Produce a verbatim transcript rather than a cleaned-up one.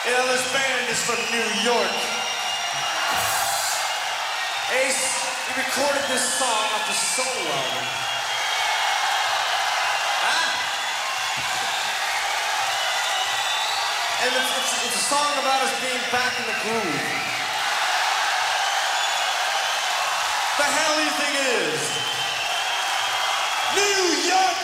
You know, this band is from New York. Ace, he recorded this song off the Soul album. Huh? And it's, it's, it's a song about us being back in the groove. The hell do you think it is? New York!